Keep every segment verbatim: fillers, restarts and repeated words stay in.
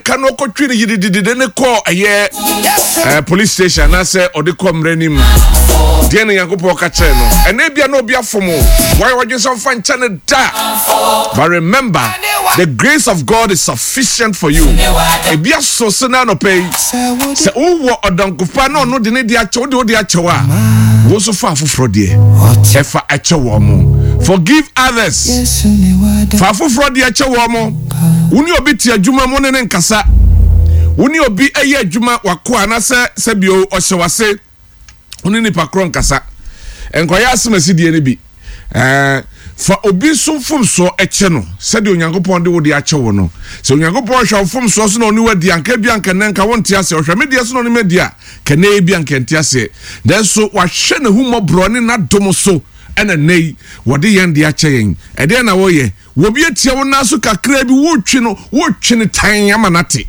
Can no country you didn't call a year police station. I say, or the come renim. Diana Yangopo Cacheno, and maybe no be a formal. Why would you so find channel that? But remember, the grace of God is sufficient for you. A be a so no pay. Say, oh, or don't go for no, no, the Nadia Chodo, the Achoa. Was so far for Frodi. If I Achoamo. Forgive others. Far for Frodi Achoamo. Uni obiti ya juma mwone nkasa. Uni obi eye juma wakua na se sebio oshewase. Uni ni pakro nkasa. Enkwaya asimesi diye nibi. Eh, fa obi sumfum so eche no. Sedi onyankopon de wodi ache wo no. Se onyankopon hwa fum so so na oni wadi anka bi anka nenka wonti ase. Ohwa media so na oni media. Kene bi anka nti ase. Den so wahwe ne humo bro ne na dom so. Ena nei wodi yen de ache yen. Ede na wo ye. Wobi etia wo naso kakra bi wo twi no wo twi ne tan amanate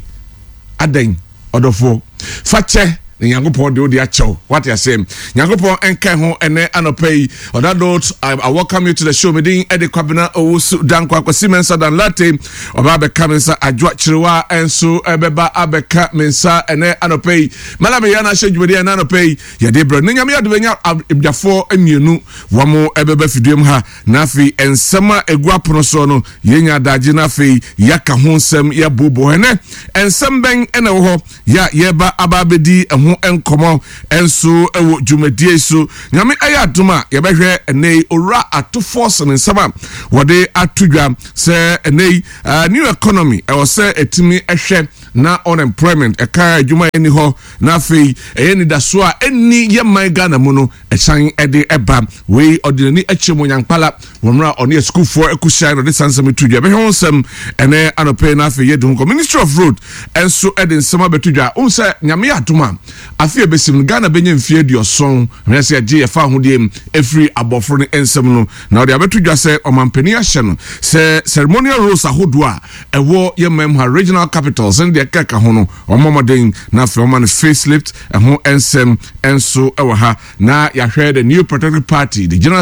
adan odofo fache Yankopon de odi acho. What you say? Yankopon enka ho ene anopai. On that note, I, I welcome you to the show. Medin Ede Kwabena Owusu Dankwa Kwasi Mensa Dan Latte. Oba beka mensa adwa chiriwa enso ebeba abeka mensa ene anopai. Mala me yana she dwudi ene anopai. Ya de bro. Nya me adwenya ibdafo emienu wamo ebeba fidiem ha nafi ensema egwapono so no yenya daji nafi yaka ho nsem ya bobo ene ensem ben ene wo ho ya yeba ababedi eho enkomo enso ewo dwumadie so nyame aya adoma ye behwe enei ora atofo so nsama wode atudwa se enei uh, new economy e wo se etimi ehwe na unemployment eka adwuma eni ho na afei eyeni daso a eni ye man Ghana mu no ehyan ede eba we ordinary echemo nyankpala wonra oni school for ekushai no de sansam tudwa behwe onsem ene anope na afei yedum Ministry of Road enso ede nsama betudwa unse nyame adoma afie besim Ghana benye mfie di oson rese age ye fa hodie every abofro ne ensem no na ode abetudwa se omampani ahye no se ceremonial rules ahodo a ewo ye memha regional capitals and the kaka hono omomoden na fe oman facelift eho ensem enso ewo ha na ya hwe the new protected party the general